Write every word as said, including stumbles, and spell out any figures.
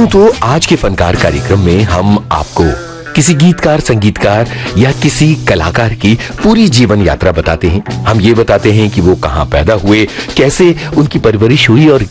यूं तो आज के फनकार कार्यक्रम में हम आपको किसी गीतकार, संगीतकार या किसी कलाकार की पूरी जीवन यात्रा बताते हैं। हम ये बताते हैं कि वो कहाँ पैदा हुए, कैसे उनकी परवरिश हुई और